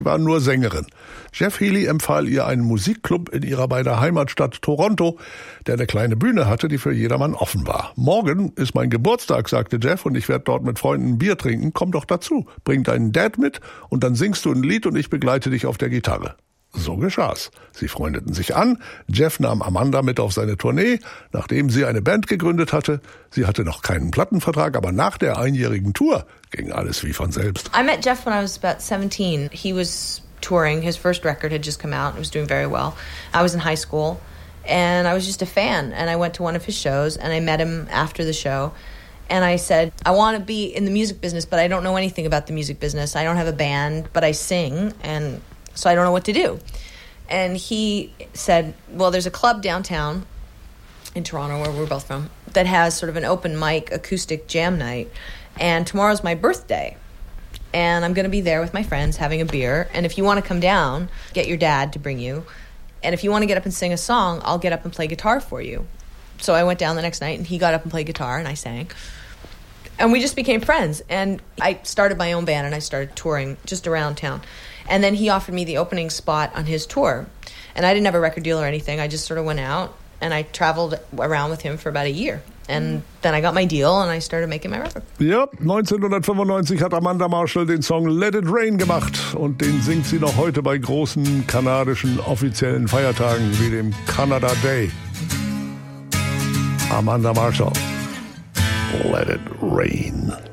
war nur Sängerin. Jeff Healey empfahl ihr einen Musikclub in ihrer beider Heimatstadt Toronto, der eine kleine Bühne hatte, die für jedermann offen war. Morgen ist mein Geburtstag, sagte Jeff, und ich werde dort mit Freunden ein Bier trinken. Komm doch dazu. Bring deinen Dad mit und dann singst du ein Lied und ich begleite dich auf der Gitarre. So geschah's. Sie freundeten sich an. Jeff nahm Amanda mit auf seine Tournee, nachdem sie eine Band gegründet hatte. Sie hatte noch keinen Plattenvertrag, aber nach der einjährigen Tour ging alles wie von selbst. I met Jeff when I was about 17. He was touring. His first record had just come out. It was doing very well. I was in high school and I was just a fan, and I went to one of his shows and I met him after the show. And I said, I want to be in the music business, but I don't know anything about the music business. I don't have a band, but I sing, and so I don't know what to do. And he said, well, there's a club downtown in Toronto, where we're both from, that has sort of an open mic acoustic jam night. And tomorrow's my birthday. And I'm going to be there with my friends having a beer. And if you want to come down, get your dad to bring you. And if you want to get up and sing a song, I'll get up and play guitar for you. So I went down the next night, and he got up and played guitar, and I sang. And we just became friends. And I started my own band, and I started touring just around town. And then he offered me the opening spot on his tour. And I didn't have a record deal or anything. I just sort of went out, and I traveled around with him for about a year. And then I got my deal, and I started making my record. Ja, 1995 hat Amanda Marshall den Song Let It Rain gemacht. Und den singt sie noch heute bei großen kanadischen offiziellen Feiertagen wie dem Canada Day. Amanda Marshall, Let It Rain.